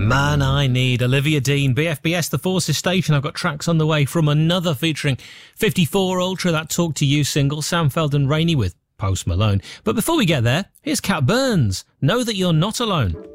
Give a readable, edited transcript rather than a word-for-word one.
Man, I need Olivia Dean, BFBS, The Forces Station. I've got tracks on the way from another featuring 54 Ultra, that Talk to You single, Sam Felden Rainey with Post Malone. But before we get there, here's Cat Burns, Know That You're Not Alone.